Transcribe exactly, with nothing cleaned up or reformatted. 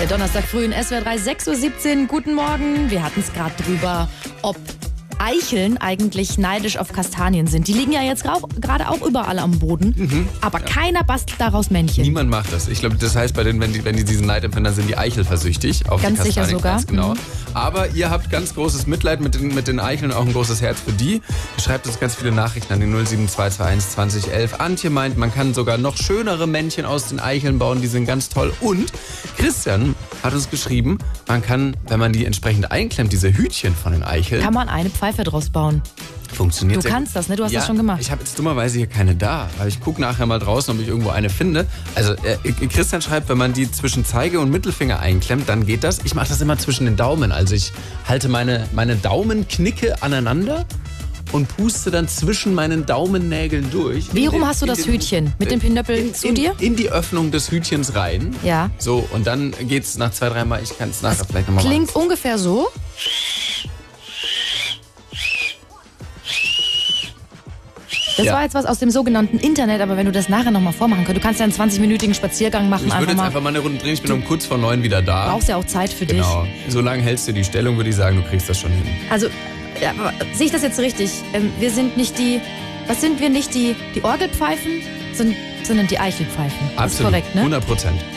Der Donnerstag früh in S W R drei, sechs Uhr siebzehn. Guten Morgen. Wir hatten es gerade drüber, ob Eicheln eigentlich neidisch auf Kastanien sind. Die liegen ja jetzt gerade auch überall am Boden, mhm. aber ja. keiner bastelt daraus Männchen. Niemand macht das. Ich glaube, das heißt, bei denen, wenn die, wenn die diesen Neid empfinden, dann sind die eichelversüchtig. Auf ganz die sicher sogar. Ganz genau. Mhm. Aber ihr habt ganz großes Mitleid mit den, mit den Eicheln und auch ein großes Herz für die. Ihr schreibt uns ganz viele Nachrichten an die null sieben zwei zwei eins zwanzig elf. Antje meint, man kann sogar noch schönere Männchen aus den Eicheln bauen. Die sind ganz toll. Und Christian hat uns geschrieben, man kann, wenn man die entsprechend einklemmt, diese Hütchen von den Eicheln, kann man eine Pfeife draus bauen. Funktioniert. Du kannst das, ne? Du hast ja, das schon gemacht. Ich habe jetzt dummerweise hier keine da, aber ich gucke nachher mal draußen, ob ich irgendwo eine finde. Also äh, Christian schreibt, wenn man die zwischen Zeige und Mittelfinger einklemmt, dann geht das. Ich mache das immer zwischen den Daumen. Also ich halte meine, meine Daumenknicke aneinander und puste dann zwischen meinen Daumennägeln durch. Wie rum den, hast du das den, Hütchen? Mit dem Pinöppel in, zu in, dir? In die Öffnung des Hütchens rein. Ja. So, und dann geht's nach zwei, dreimal. Ich kann es nachher das vielleicht nochmal machen. Klingt ungefähr so. Das ja. war jetzt was aus dem sogenannten Internet, aber wenn du das nachher nochmal vormachen könntest, du kannst ja einen zwanzig-minütigen Spaziergang machen. Ich würde jetzt mal. einfach mal eine Runde drehen, ich bin um kurz vor neun wieder da. Du brauchst ja auch Zeit für dich. Genau. Solange hältst du die Stellung, würde ich sagen, du kriegst das schon hin. Also, ja, aber sehe ich das jetzt richtig? Ähm, wir sind nicht die, was sind wir nicht, die, die Orgelpfeifen, sondern, sondern die Eichelpfeifen. Absolut, das ist korrekt, ne? hundert Prozent.